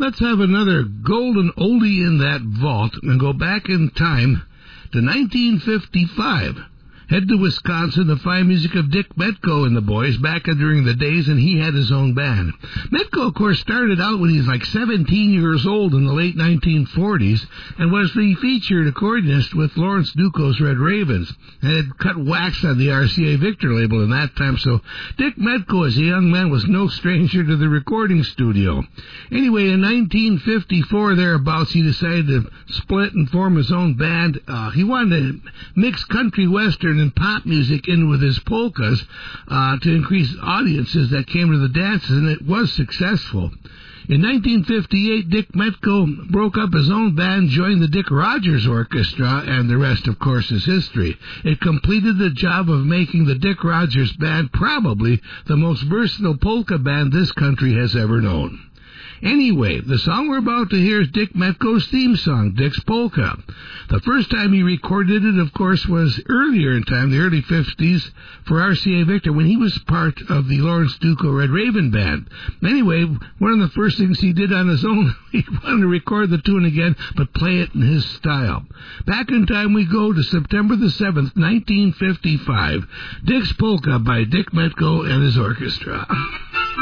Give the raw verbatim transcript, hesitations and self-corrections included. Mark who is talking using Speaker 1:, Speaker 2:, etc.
Speaker 1: Let's have another golden oldie in that vault and go back in time to nineteen fifty-five. Head to Wisconsin to find music of Dick Metco and the boys back during the days, and he had his own band. Metco, of course, started out when he was like seventeen years old in the late nineteen forties and was the featured accordionist with Lawrence Duco's Red Ravens and had cut wax on the R C A Victor label in that time, so Dick Metco, as a young man, was no stranger to the recording studio. Anyway, in nineteen fifty-four, thereabouts, he decided to split and form his own band. Uh, he wanted to mix country western and pop music in with his polkas uh, to increase audiences that came to the dances, and it was successful. In nineteen fifty-eight, Dick Metco broke up his own band, joined the Dick Rogers Orchestra, and the rest, of course, is history. It completed the job of making the Dick Rogers Band probably the most versatile polka band this country has ever known. Anyway, the song we're about to hear is Dick Metco's theme song, Dick's Polka. The first time he recorded it, of course, was earlier in time, the early fifties, for R C A Victor, when he was part of the Lawrence Duco Red Raven Band. Anyway, one of the first things he did on his own, he wanted to record the tune again, but play it in his style. Back in time we go to September the seventh, nineteen fifty-five, Dick's Polka by Dick Metco and his orchestra.